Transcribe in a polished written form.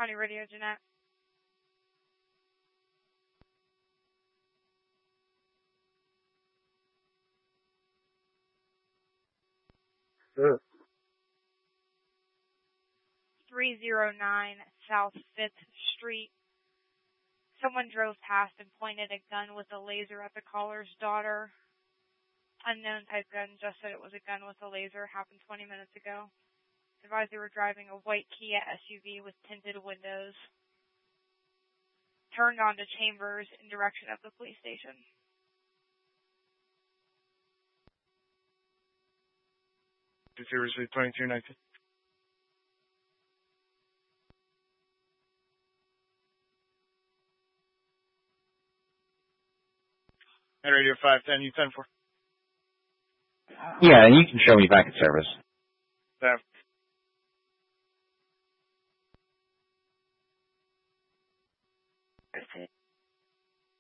County Radio, Jeanette. Sure. 309 South 5th Street. Someone drove past and pointed a gun with a laser at the caller's daughter. Unknown type gun, just said it was a gun with a laser. Happened 20 minutes ago. Advised they were driving a white Kia SUV with tinted windows. Turned onto Chambers in direction of the police station. Seriously, 2219. And Radio 510, you 10-4. Yeah, and you can show me back at service.